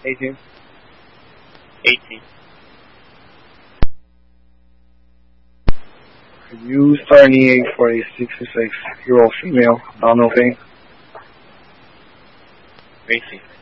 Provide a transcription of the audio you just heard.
18. 18. You start an EA for a 66-year-old female, abdominal pain. Gracie.